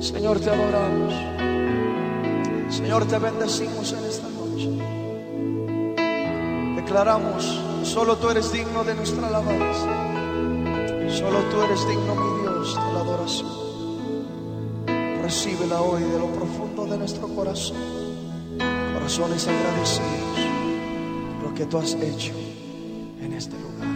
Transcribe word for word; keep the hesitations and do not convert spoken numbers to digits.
Señor, te adoramos. Señor, te bendecimos en esta noche. Declaramos, solo tú eres digno de nuestra alabanza. Solo tú eres digno, mi Dios, de la adoración. Recíbela hoy de lo profundo de nuestro corazón. Corazones agradecidos por lo que tú has hecho en este lugar.